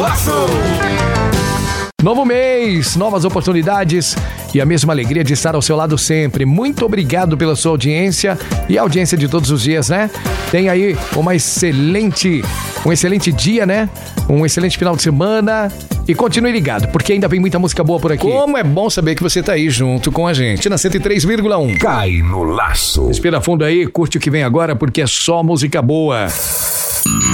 Laço. Novo mês, novas oportunidades e a mesma alegria de estar ao seu lado sempre. Muito obrigado pela sua audiência e a audiência de todos os dias, né? Tenha aí um excelente dia, né? Um excelente final de semana e continue ligado, porque ainda vem muita música boa por aqui. Como é bom saber que você tá aí junto com a gente na 103,1. Cai no Laço. Respira fundo aí, curte o que vem agora, porque é só música boa.